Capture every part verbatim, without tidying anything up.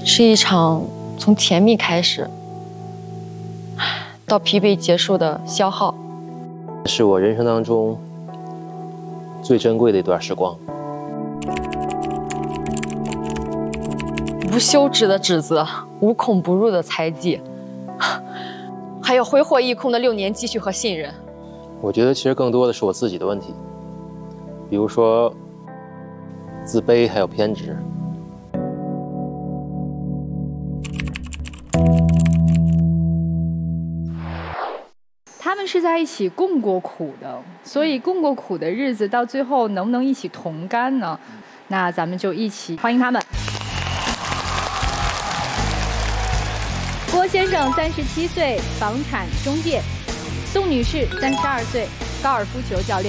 是一场从甜蜜开始到疲惫结束的消耗， 是我人生当中最珍贵的一段时光。 无休止的指责，无孔不入的猜忌，还有挥霍一空的六年积蓄和信任。 我觉得其实更多的是我自己的问题，比如说自卑还有偏执。 他们是在一起共过苦的，所以共过苦的日子到最后能不能一起同甘呢？那咱们就一起欢迎他们。郭先生三十七岁，房产中介；宋女士三十二岁，高尔夫球教练。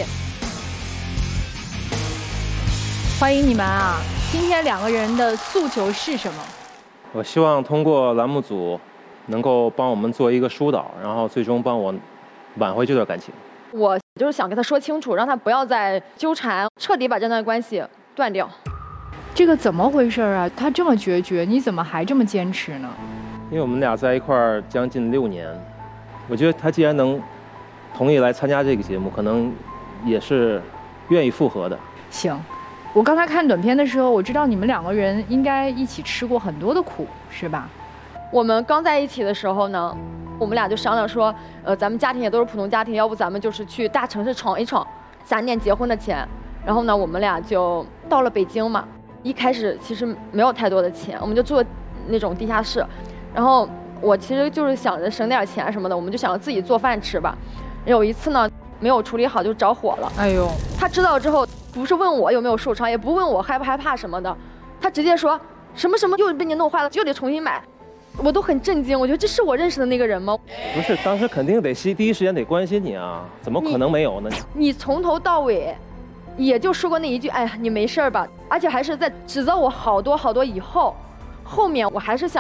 欢迎你们啊！今天两个人的诉求是什么？ 我希望通过栏目组能够帮我们做一个疏导，然后最终帮我挽回这段感情。 我就是想跟他说清楚，让他不要再纠缠，彻底把这段关系断掉。 这个怎么回事啊？他这么决绝，你怎么还这么坚持呢？ 因为我们俩在一块儿将近六年，我觉得他既然能同意来参加这个节目，可能也是愿意复合的。 行，我刚才看短片的时候，我知道你们两个人应该一起吃过很多的苦，是吧？ 我们刚在一起的时候呢，我们俩就商量说，呃，咱们家庭也都是普通家庭，要不咱们就是去大城市闯一闯，攒点结婚的钱。然后呢，我们俩就到了北京嘛。一开始其实没有太多的钱，我们就住那种地下室。然后我其实就是想着省点钱什么的，我们就想着自己做饭吃吧。有一次呢，没有处理好就着火了。 哎呦！ 他知道之后，不是问我有没有受伤，也不问我害不害怕什么的，他直接说什么什么又被你弄坏了，又得重新买。我都很震惊，我觉得这是我认识的那个人吗？ 不是，当时肯定得第一时间得关心你啊，怎么可能没有呢？ 你, 你从头到尾，也就说过那一句，哎呀，你没事吧？而且还是在指责我好多好多以后，后面我还是想。